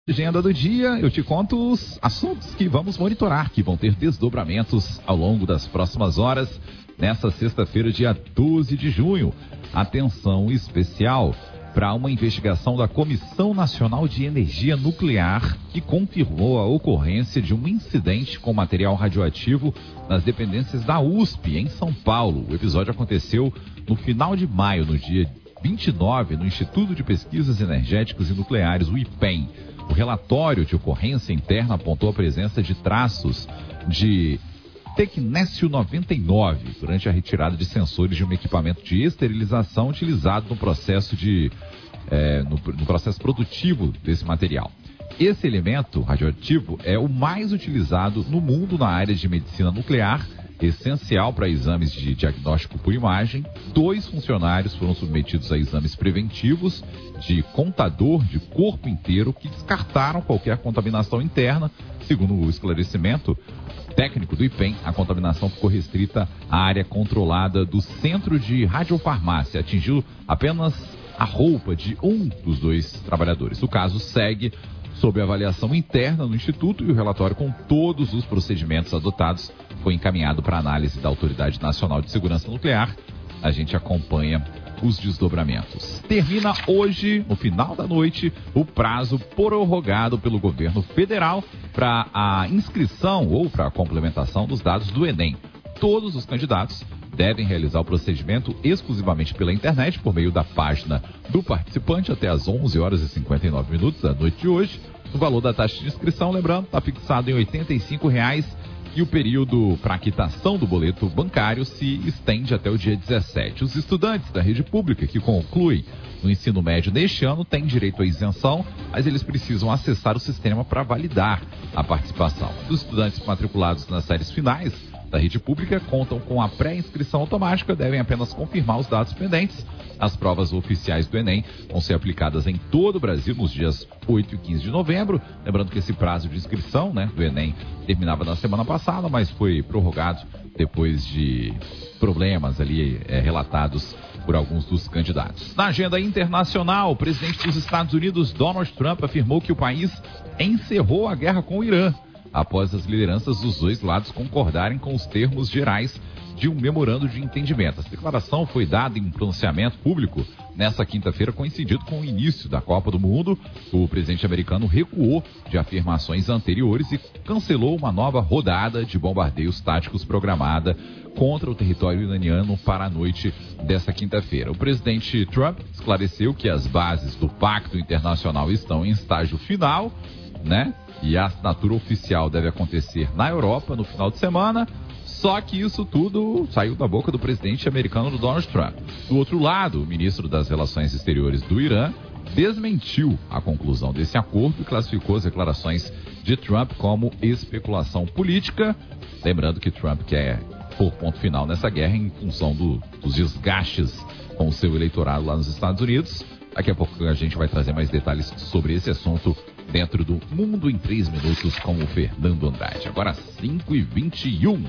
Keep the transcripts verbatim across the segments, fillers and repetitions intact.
Agenda do dia, eu te conto os assuntos que vamos monitorar, que vão ter desdobramentos ao longo das próximas horas, nessa sexta-feira, dia doze de junho. Atenção especial para uma investigação da Comissão Nacional de Energia Nuclear, que confirmou a ocorrência de um incidente com material radioativo nas dependências da U S P, em São Paulo. O episódio aconteceu no final de maio, no dia vinte e nove, no Instituto de Pesquisas Energéticas e Nucleares, o IPEN. O relatório de ocorrência interna apontou a presença de traços de tecnécio noventa e nove durante a retirada de sensores de um equipamento de esterilização utilizado no processo, de, é, no, no processo produtivo desse material. Esse elemento radioativo é o mais utilizado no mundo na área de medicina nuclear, essencial para exames de diagnóstico por imagem. Dois funcionários foram submetidos a exames preventivos de contador de corpo inteiro que descartaram qualquer contaminação interna. Segundo o esclarecimento técnico do IPEN, a contaminação ficou restrita à área controlada do Centro de Radiofarmácia, atingiu apenas a roupa de um dos dois trabalhadores. O caso segue sob avaliação interna no Instituto e o relatório com todos os procedimentos adotados foi encaminhado para análise da Autoridade Nacional de Segurança Nuclear. A gente acompanha os desdobramentos. Termina hoje, no final da noite, o prazo prorrogado pelo governo federal para a inscrição ou para a complementação dos dados do Enem. Todos os candidatos devem realizar o procedimento exclusivamente pela internet, por meio da página do participante, até às onze horas e cinquenta e nove minutos da noite de hoje. O valor da taxa de inscrição, lembrando, está fixado em oitenta e cinco reais e o período para quitação do boleto bancário se estende até o dia dezessete. Os estudantes da rede pública que concluem no ensino médio neste ano têm direito à isenção, mas eles precisam acessar o sistema para validar a participação. Os estudantes matriculados nas séries finais da rede pública contam com a pré-inscrição automática, devem apenas confirmar os dados pendentes. As provas oficiais do Enem vão ser aplicadas em todo o Brasil nos dias oito e quinze de novembro. Lembrando que esse prazo de inscrição, né, do Enem terminava na semana passada, mas foi prorrogado depois de problemas ali é, relatados por alguns dos candidatos. Na agenda internacional, o presidente dos Estados Unidos, Donald Trump, afirmou que o país encerrou a guerra com o Irã, após as lideranças dos dois lados concordarem com os termos gerais de um memorando de entendimento. Essa declaração foi dada em um pronunciamento público nessa quinta-feira, coincidido com o início da Copa do Mundo. O presidente americano recuou de afirmações anteriores e cancelou uma nova rodada de bombardeios táticos programada contra o território iraniano para a noite dessa quinta-feira. O presidente Trump esclareceu que as bases do Pacto Internacional estão em estágio final, né? E a assinatura oficial deve acontecer na Europa no final de semana. Só que isso tudo saiu da boca do presidente americano, do Donald Trump. Do outro lado, o ministro das Relações Exteriores do Irã desmentiu a conclusão desse acordo e classificou as declarações de Trump como especulação política. Lembrando que Trump quer pôr ponto final nessa guerra em função do, dos desgastes com o seu eleitorado lá nos Estados Unidos. Daqui a pouco a gente vai trazer mais detalhes sobre esse assunto dentro do Mundo em três Minutos com o Fernando Andrade. Agora cinco e vinte e um.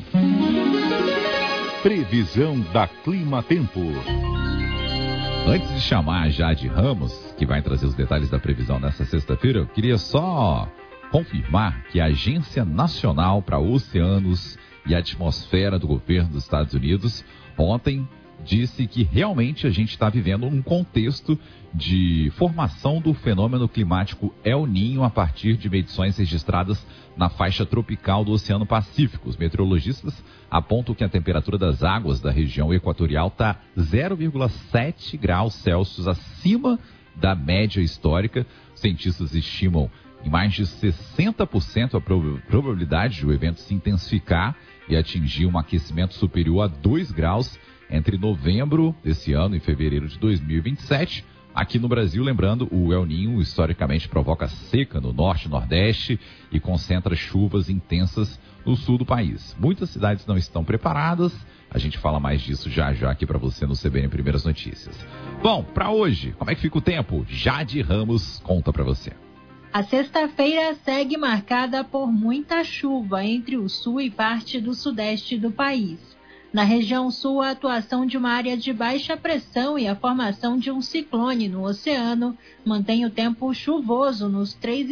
Previsão da Clima Tempo. Antes de chamar a Jade Ramos, que vai trazer os detalhes da previsão nessa sexta-feira, eu queria só confirmar que a Agência Nacional para Oceanos e Atmosfera do governo dos Estados Unidos ontem disse que realmente a gente está vivendo um contexto de formação do fenômeno climático El Niño a partir de medições registradas na faixa tropical do Oceano Pacífico. Os meteorologistas apontam que a temperatura das águas da região equatorial está zero vírgula sete graus Celsius acima da média histórica. Cientistas estimam em mais de sessenta por cento a probabilidade de o evento se intensificar e atingir um aquecimento superior a dois graus entre novembro desse ano e fevereiro de dois mil e vinte e sete. Aqui no Brasil, lembrando, o El Niño historicamente provoca seca no norte e nordeste e concentra chuvas intensas no sul do país. Muitas cidades não estão preparadas. A gente fala mais disso já já aqui para você no C B N Primeiras Notícias. Bom, para hoje, como é que fica o tempo? Jade Ramos conta para você. A sexta-feira segue marcada por muita chuva entre o sul e parte do sudeste do país. Na região sul, a atuação de uma área de baixa pressão e a formação de um ciclone no oceano mantém o tempo chuvoso nos três